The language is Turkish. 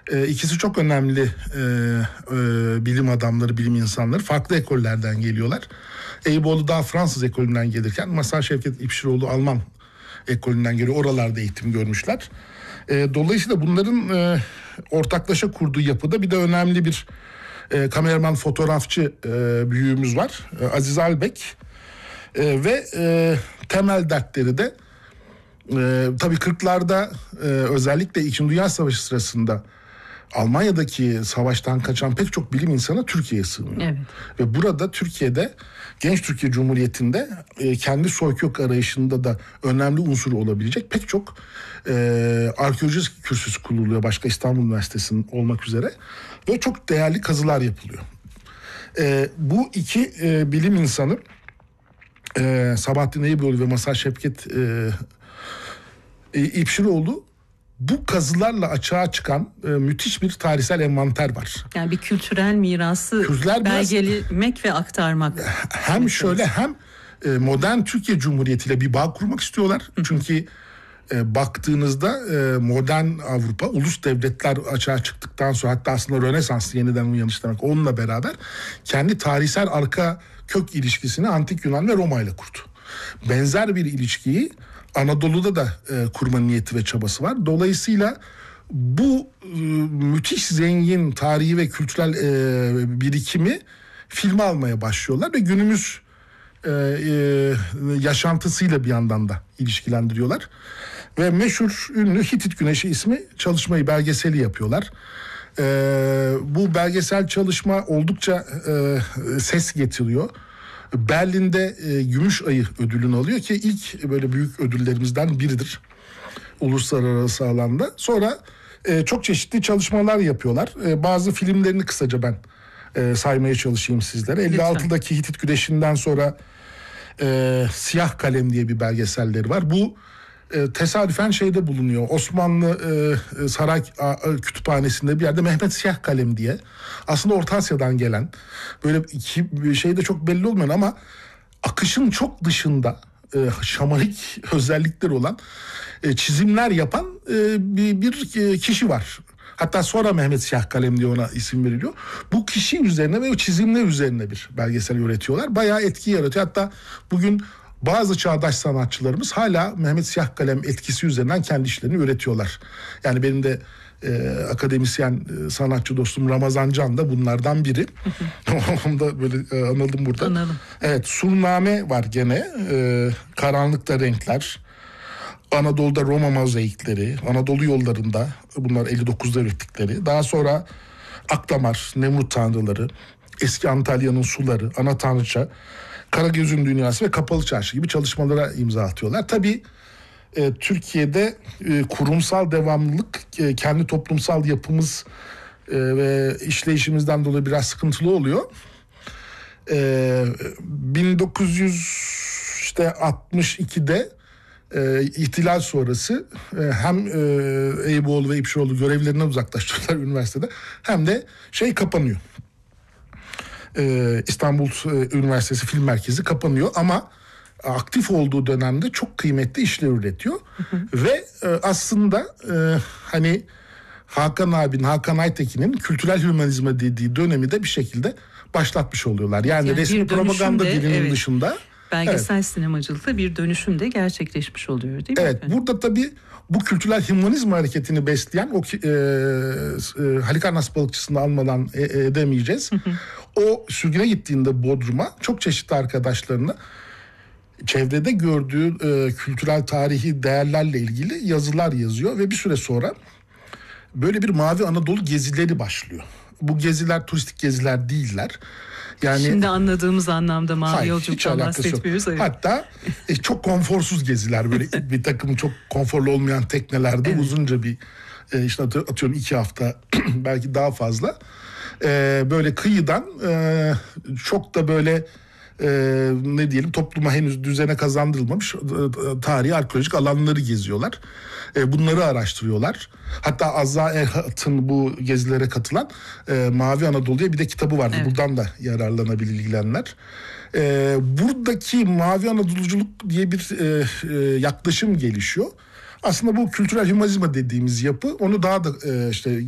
İkisi çok önemli bilim adamları, bilim insanları. Farklı ekollerden geliyorlar. Eyüboğlu daha Fransız ekolünden gelirken Mazhar Şevket İpşiroğlu Alman ekolünden geliyor. Oralarda eğitim görmüşler. Dolayısıyla bunların ortaklaşa kurduğu yapıda bir de önemli bir kameraman, fotoğrafçı büyüğümüz var. Aziz Albek. Ve temel dertleri de tabii 40'larda özellikle İkinci Dünya Savaşı sırasında Almanya'daki savaştan kaçan pek çok bilim insanı Türkiye'ye sığınıyor. Evet. Ve burada Türkiye'de, genç Türkiye Cumhuriyeti'nde kendi soykök arayışında da önemli unsur olabilecek pek çok arkeoloji kürsüsü kuruluyor. Başka İstanbul Üniversitesi'nin olmak üzere. Ve çok değerli kazılar yapılıyor. Bu iki bilim insanı Sabahattin Eyüboğlu ve Mazhar Şevket İpşiroğlu, bu kazılarla açığa çıkan müthiş bir tarihsel envanter var. Yani bir kültürel mirası belgelemek ve aktarmak. Hem şöyle hem modern Türkiye Cumhuriyeti ile bir bağ kurmak istiyorlar. Çünkü baktığınızda modern Avrupa, ulus devletler açığa çıktıktan sonra, hatta aslında Rönesans yeniden uyanış demek, onunla beraber kendi tarihsel arka kök ilişkisini Antik Yunan ve Roma ile kurdu. Benzer bir ilişkiyi Anadolu'da da kurma niyeti ve çabası var. Dolayısıyla bu müthiş zengin tarihi ve kültürel birikimi filme almaya başlıyorlar ve günümüz yaşantısıyla bir yandan da ilişkilendiriyorlar. Ve meşhur ünlü Hitit Güneşi ismi çalışmayı, belgeseli yapıyorlar. Bu belgesel çalışma oldukça ses getiriyor. Berlin'de Gümüş Ayı ödülünü alıyor ki ilk böyle büyük ödüllerimizden biridir uluslararası alanda. Sonra çok çeşitli çalışmalar yapıyorlar. Bazı filmlerini kısaca ben saymaya çalışayım sizlere. 56'daki Hitit Güneşi'nden sonra Siyah Kalem diye bir belgeselleri var. Bu tesadüfen şeyde bulunuyor. Osmanlı Saray Kütüphanesi'nde bir yerde Mehmet Siyah Kalem diye. Aslında Orta Asya'dan gelen, böyle iki şeyde çok belli olmayan ama akışın çok dışında şamanik özellikleri olan çizimler yapan bir kişi var. Hatta sonra Mehmet Siyah Kalem diye ona isim veriliyor. Bu kişi üzerine ve o çizimler üzerine bir belgesel üretiyorlar. Bayağı etki yaratıyor. Hatta bugün bazı çağdaş sanatçılarımız hala Mehmet Siyah Kalem etkisi üzerinden kendi işlerini üretiyorlar. Yani benim de akademisyen sanatçı dostum Ramazan Can da bunlardan biri. Onu da böyle analım burada. Analım. Evet, Surname var gene. Karanlıkta Renkler. Anadolu'da Roma mozaikleri, Anadolu yollarında, bunlar 59'da ürettikleri. Daha sonra Akdamar, Nemrut Tanrıları, Eski Antalya'nın Suları, Ana Tanrıça, Karagöz'ün Dünyası ve Kapalı Çarşı gibi çalışmalara imza atıyorlar. Tabii Türkiye'de kurumsal devamlılık kendi toplumsal yapımız ve işleyişimizden dolayı biraz sıkıntılı oluyor. 1962'de ihtilal sonrası hem Eyüboğlu ve İpşiroğlu görevlerinden uzaklaştırıyorlar üniversitede, hem de kapanıyor. İstanbul Üniversitesi Film Merkezi kapanıyor ama aktif olduğu dönemde çok kıymetli işler üretiyor. Ve aslında hani Hakan Aytekin'in kültürel hümanizme dediği dönemi de bir şekilde başlatmış oluyorlar. Yani resmi propaganda dilinin dışında belgesel sinemacılıkta bir dönüşüm de gerçekleşmiş oluyor, değil mi? Evet, burada tabii bu kültürel hümanizm hareketini besleyen o Halikarnas balıkçısını almadan edemeyeceğiz. O sürgüne gittiğinde Bodrum'a çok çeşitli arkadaşlarına çevrede gördüğü kültürel tarihi değerlerle ilgili yazılar yazıyor ve bir süre sonra böyle bir Mavi Anadolu gezileri başlıyor. Bu geziler turistik geziler değiller. Yani şimdi anladığımız anlamda mavi yolculuktan bahsetmiyoruz. Hatta çok konforsuz geziler, böyle bir takım çok konforlu olmayan teknelerde uzunca bir işte atıyorum 2 hafta belki daha fazla böyle kıyıdan çok da böyle ne diyelim, topluma henüz düzene kazandırılmamış tarihi arkeolojik alanları geziyorlar. Bunları araştırıyorlar. Hatta Azza Erhat'ın bu gezilere katılan Mavi Anadolu'ya bir de kitabı vardı. Evet. Buradan da yararlanabilir ilgilenenler. Buradaki Mavi Anadoluculuk diye bir yaklaşım gelişiyor. Aslında bu kültürel hümanizma dediğimiz yapı onu daha da işte